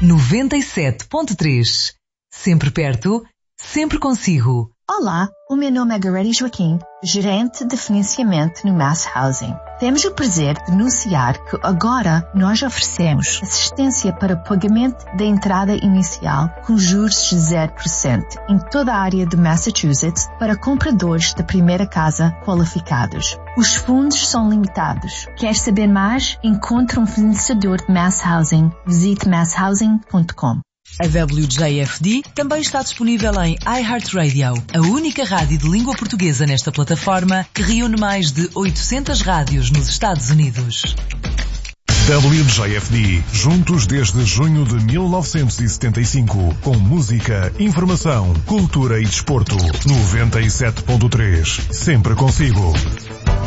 97.3. Sempre perto, sempre consigo. Olá, o meu nome é Garedi Joaquim, gerente de financiamento no Mass Housing. Temos o prazer de anunciar que agora nós oferecemos assistência para pagamento da entrada inicial com juros de 0% em toda a área de Massachusetts para compradores da primeira casa qualificados. Os fundos são limitados. Quer saber mais? Encontre um financiador de Mass Housing. Visite masshousing.com. A WJFD também está disponível em iHeartRadio, a única rádio de língua portuguesa nesta plataforma que reúne mais de 800 rádios nos Estados Unidos. WJFD, juntos desde junho de 1975, com música, informação, cultura e desporto. 97.3, sempre consigo.